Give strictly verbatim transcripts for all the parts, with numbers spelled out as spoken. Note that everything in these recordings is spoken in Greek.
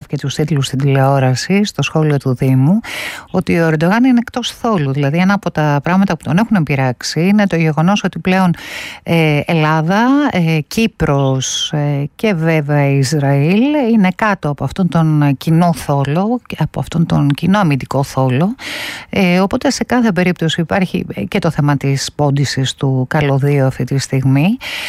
και τους τίτλους στην τηλεόραση, στο σχόλιο του Δήμου, ότι ο Ερντογάν είναι εκτός θόλου. Δηλαδή, ένα από τα πράγματα που τον έχουν πειράξει είναι το γεγονός ότι πλέον ε, Ελλάδα, ε, Κύπρος ε, και βέβαια Ισραήλ είναι κάτω από αυτόν τον κοινό θόλο, από αυτόν τον κοινό αμυντικό θόλο. Ε, οπότε σε κάθε περίπτωση υπάρχει και το θέμα της πόντισης του καλωδίου αυτή τη στιγμή.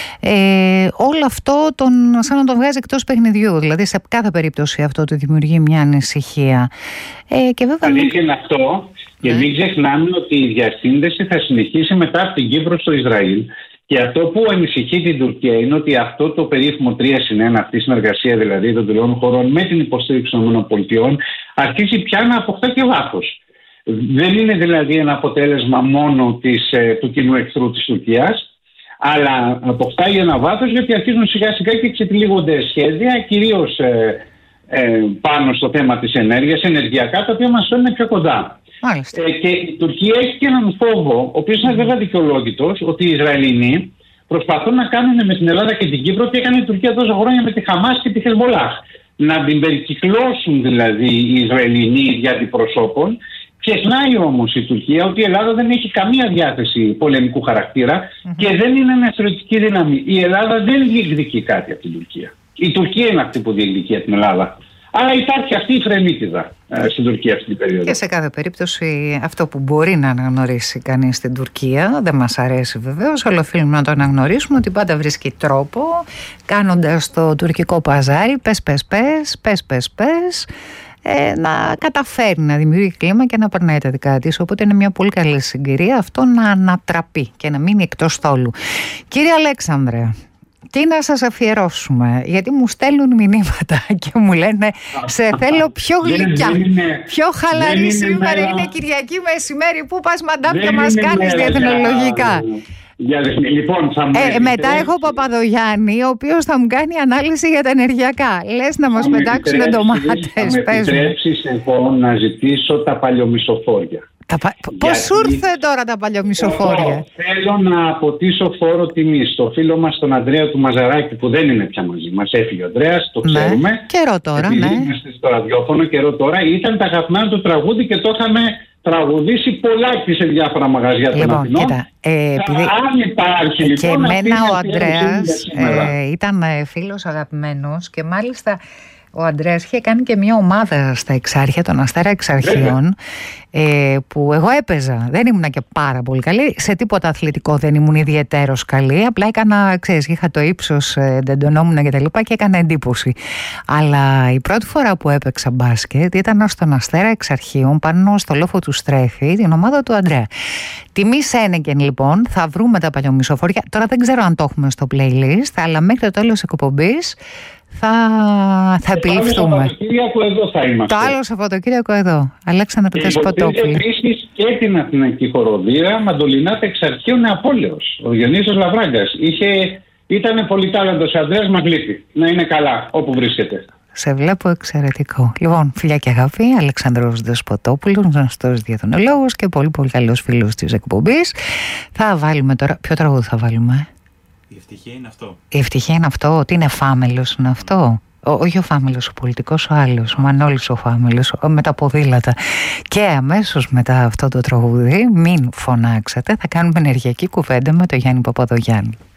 Ε, όλο αυτό τον, σαν να τον βγάζει εκτός παιχνιδιού. Δηλαδή σε κάθε περίπτωση αυτό του δημιουργεί μια ανησυχία. Ε, και βέβαια... Αλήθεια είναι αυτό. Και μην ξεχνάμε ότι η διασύνδεση θα συνεχίσει μετά από την Κύπρο στο Ισραήλ. Και αυτό που ανησυχεί την Τουρκία είναι ότι αυτό το περίφημο τρία συν ένα, αυτή η συνεργασία δηλαδή των τριών χωρών με την υποστήριξη των ΗΠΑ, αρχίζει πια να αποκτά και βάθος. Δεν είναι δηλαδή ένα αποτέλεσμα μόνο της, του κοινού εχθρού της Τουρκίας, αλλά αποκτάει ένα βάθος γιατί αρχίζουν σιγά σιγά και ξετυλίγονται σχέδια, κυρίως ε, ε, πάνω στο θέμα της ενέργειας, ενεργειακά, τα οποία μας φέρνουν πιο κοντά. Ε, και η Τουρκία έχει και έναν φόβο, ο οποίος είναι βέβαια δικαιολόγητος, ότι οι Ισραηλινοί προσπαθούν να κάνουν με την Ελλάδα και την Κύπρο τι έκανε η Τουρκία τόσα χρόνια με τη Χαμάς και τη Χεσμολάχ. Να την περικυκλώσουν δηλαδή οι Ισραηλινοί δια αντιπροσώπων. Ξεχνάει όμως η Τουρκία ότι η Ελλάδα δεν έχει καμία διάθεση πολεμικού χαρακτήρα mm-hmm. και δεν είναι μια στρατιωτική δύναμη. Η Ελλάδα δεν διεκδικεί κάτι από την Τουρκία. Η Τουρκία είναι αυτή που διεκδικεί από την Ελλάδα. Άρα υπάρχει αυτή η φρενίτιδα ε, στην Τουρκία αυτή την περίοδο. Και σε κάθε περίπτωση αυτό που μπορεί να αναγνωρίσει κανείς στην Τουρκία, δεν μας αρέσει βεβαίως, αλλά οφείλουμε να το αναγνωρίσουμε, ότι πάντα βρίσκει τρόπο κάνοντας το τουρκικό παζάρι, πες πες πες, πες πες πες, ε, να καταφέρει να δημιουργεί κλίμα και να περνάει τα δικά της. Οπότε είναι μια πολύ καλή συγκυρία αυτό να ανατραπεί και να μείνει εκτός θόλου. Κύριε Αλέξανδρε, τι να σας αφιερώσουμε, γιατί μου στέλνουν μηνύματα και μου λένε σε θέλω πιο γλυκιά, πιο χαλαρή σήμερα, είναι Κυριακή μεσημέρι, πού πας μαντάμ και μας κάνεις διεθνολογικά. Λοιπόν, θα ε, μετά έχω Παπαδογιάννη, ο οποίος θα μου κάνει ανάλυση για τα ενεργειακά. Λες να μας πετάξουν ντομάτες. Θα με επιτρέψεις εγώ να ζητήσω τα παλιομισοφόρια. Πα... Πώς σου ήρθε τώρα τα παλιομισοφόρια? Θέλω να αποτίσω φόρο τιμής στο φίλο μας τον Ανδρέα του Μαζαράκη, που δεν είναι πια μαζί μας. Έφυγε ο Ανδρέας, το ξέρουμε. Ναι, καιρό τώρα, επειδή ναι. Είμαστε στο ραδιόφωνο καιρό τώρα. Ήταν τα αγαπημένα του τραγούδι και το είχαμε τραγουδήσει πολλάκι σε διάφορα μαγαζιά των Αθηνών. Κοίτα, ε, επειδή... Αν υπάρχει λοιπόν... Και εμένα ο Ανδρέας ε, ήταν φίλος αγαπημένος και μάλιστα... Ο Ανδρέας είχε κάνει και μια ομάδα στα Εξάρχεια, των Αστέρα Εξαρχείων, ε, που εγώ έπαιζα. Δεν ήμουνα και πάρα πολύ καλή. Σε τίποτα αθλητικό δεν ήμουν ιδιαιτέρως καλή. Απλά έκανα, ξέρεις, είχα το ύψος, ντεντονόμουν και τα λοιπά και έκανα εντύπωση. Αλλά η πρώτη φορά που έπαιξα μπάσκετ ήταν στον Αστέρα Εξαρχείων, πάνω στο λόφο του Στρέφη, την ομάδα του Ανδρέα. Τιμή Σένεκεν, λοιπόν, θα βρούμε τα παλιομισοφόρια. Τώρα δεν ξέρω αν το έχουμε στο playlist, αλλά μέχρι το τέλος της εκπομπής θα, θα επιληφθούμε. Το Σαββατοκύριακο εδώ θα είμαστε. Το άλλο Σαββατοκύριακο εδώ. Αλέξανδρα Δεσποτόπουλου. Επίσης και την Αθηναϊκή Χοροδία, Μαντολινάτα Εξαρχείων Νεαπόλεως. Ο Διονύσιος Λαβράγκας. Είχε, ήταν πολυτάλαντος Ανδρέας Μαγλίτη. Να είναι καλά όπου βρίσκεται. Σε βλέπω εξαιρετικό. Λοιπόν, φιλιά και αγάπη, Αλεξανδρός Δεσποτόπουλος, γνωστός διεθνολόγος και πολύ πολύ καλός φίλος της εκπομπής. Θα βάλουμε τώρα. Ποιο τραγούδι θα βάλουμε? Η ευτυχία είναι αυτό. Η ευτυχία είναι αυτό, ότι είναι Φάμελος, είναι αυτό. Ο, όχι ο Φάμελος ο πολιτικός, ο άλλος, ο Μανώλης ο Φάμελος, ο, με τα ποδήλατα. Και αμέσως μετά αυτό το τραγούδι, μην φωνάξετε, θα κάνουμε ενεργειακή κουβέντα με τον Γιάννη Παπαδογιάννη.